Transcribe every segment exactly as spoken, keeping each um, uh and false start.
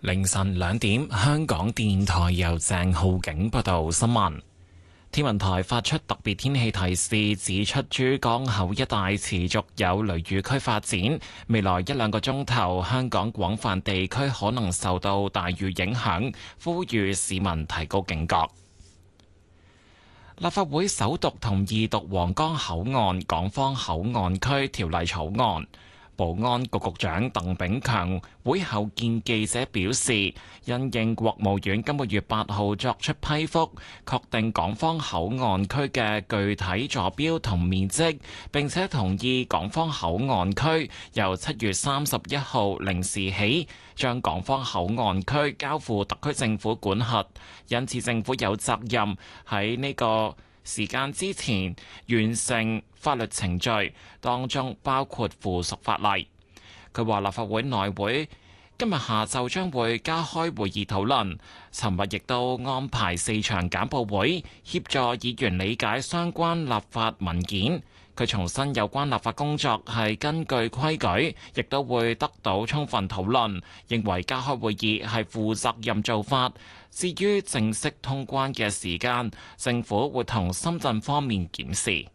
凌晨兩點，香港電台由鄭浩景報道新聞。天文台發出特別天氣提示，指出珠江口一帶持續有雷雨區發展，未來一兩個鐘頭，香港廣泛地區可能受到大雨影響，呼籲市民提高警覺。立法會首讀同二讀皇崗口岸港方口岸區條例草案。保安局局長鄧炳強會後見記者表示，因應國務院今個月八號作出批覆，確定港方口岸區嘅具體坐標同面積，並且同意港方口岸區由七月三十一號零時起，將港方口岸區交付特區政府管轄，因此政府有責任喺呢個時間之前完成法律程序，當中包括附屬法例。佢話立法會內會今日下晝將會加開會議討論，尋日亦都安排四場簡報會，協助議員理解相關立法文件。佢重申有關立法工作係根據規矩，亦都會得到充分討論，認為加開會議係負責任做法。至於正式通關嘅時間，政府會同深圳方面檢視。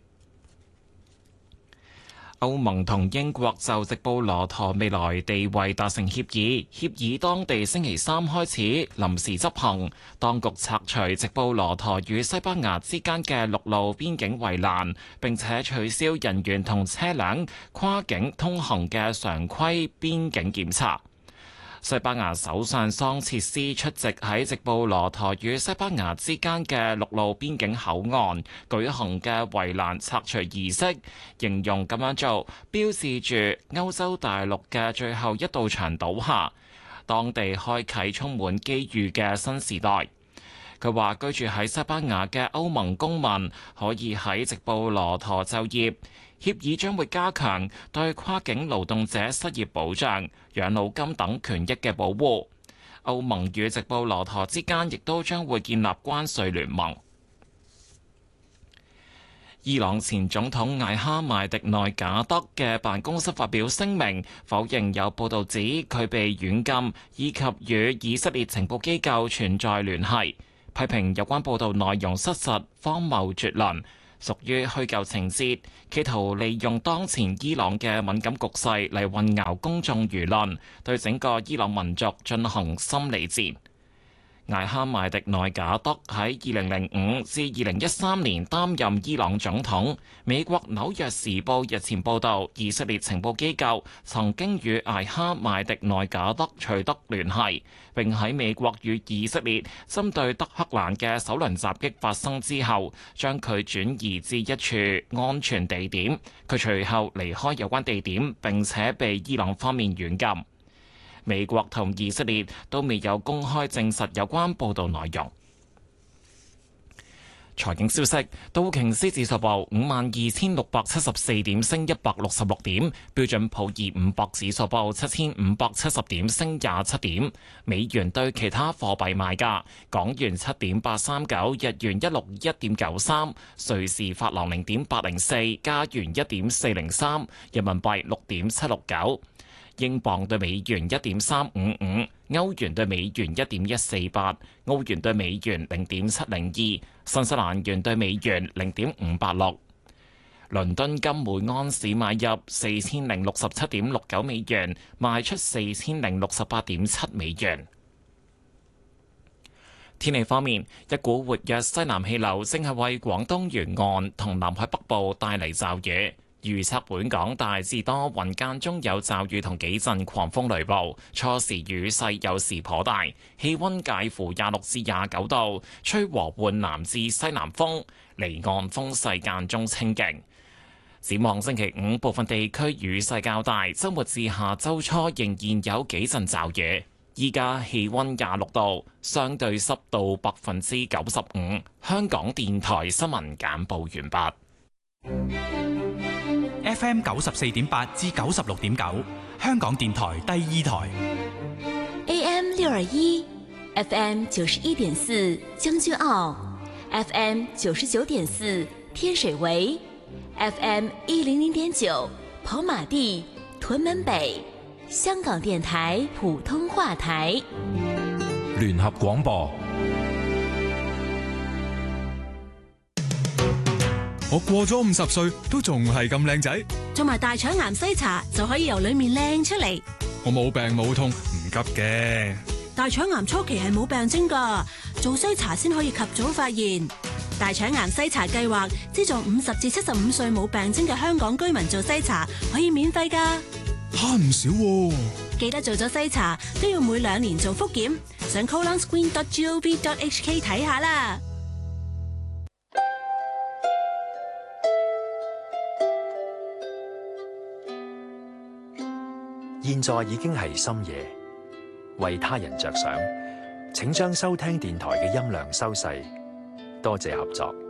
歐盟同英國就直布羅陀未來地位達成協議，協議當地星期三開始臨時執行。當局拆除直布羅陀與西班牙之間嘅陸路邊境圍欄，並且取消人員同車輛跨境通行嘅常規邊境檢查。西班牙首相桑切斯出席喺直布羅陀與西班牙之間嘅陸路邊境口岸舉行嘅圍欄拆除儀式，形容咁樣做標誌住歐洲大陸嘅最後一道牆倒下，當地開啟充滿機遇嘅新時代。佢話居住喺西班牙嘅歐盟公民可以喺直布羅陀就業。協議將會加強對跨境勞動者失業保障、養老金等權益嘅保護。歐盟與直布羅陀之間亦都將會建立關稅聯盟。伊朗前總統艾哈邁迪內賈德嘅辦公室發表聲明，否認有報道指佢被軟禁，以及與以色列情報機構存在聯繫，批評有關報道內容失實、荒謬絕倫，屬於虛構情節，企圖利用當前伊朗嘅敏感局勢嚟混淆公眾輿論，對整個伊朗民族進行心理戰。艾哈邁迪內賈德喺二零零五至二零一三年擔任伊朗總統。美國紐約時報日前報道，以色列情報機構曾經與艾哈邁迪內賈德取得聯繫，並喺美國與以色列針對德黑蘭嘅首輪襲擊發生之後，將佢轉移至一處安全地點。佢隨後離開有關地點，並且被伊朗方面軟禁。美國同以色列都未有公開證實有關報道內容。財經消息：道瓊斯指數報五萬二千六百七十四點，升一百六十六點；標準普爾五百指數報七千五百七十點，升廿七點。美元對其他貨幣賣價：港元七點八三九，日元一六一點九三，瑞士法郎零點八零四，加元一點四零三，人民幣六點七六九。英鎊對美元一點三五五，歐元對美元一點一四八，澳元對美元零點七零二，新西蘭元對美元零點五八六。倫敦金每安士買入四千零六十七點六九美元，賣出四千零六十八點七美元。天氣方面，一股活躍西南氣流正係為廣東沿岸同南海北部帶嚟驟雨。預測本港大致多雲，間中有驟雨同幾陣狂風雷暴，初時雨勢有時頗大，氣溫介乎廿六至廿九度，吹和緩南至西南風，離岸風勢間中清勁。展望星期五，部分地區雨勢較大，周末至下周初仍然有幾陣驟雨。依家氣溫廿六度，相對濕度百分之九十五。香港電台新聞簡報完畢。 F M 九十四點八至九十六點九，香港電台第二台。 A M 六二一，F M 九十一點四將軍澳 ，F M 九十九點四天水圍 ，F M 一零零點九跑馬地屯門北香港電台普通話台。 聯合廣播。 我過咗五十歲都仲係咁靚仔， 做埋大腸癌篩查就可以由裏面靚出嚟。 我冇病冇痛，唔急嘅。 大腸癌初期係冇病徵㗎，做篩查先可以及早發現。大腸癌篩查計劃資助五十至七十五歲冇病徵嘅香港居民做篩查，可以免費㗎。 慳唔少喎。 記得做咗篩查都要每兩年做複檢，上 colon screen dot gov dot h k 睇下啦。 現在已經係深夜，為他人着想，請將收聽電台嘅音量收細，多謝合作。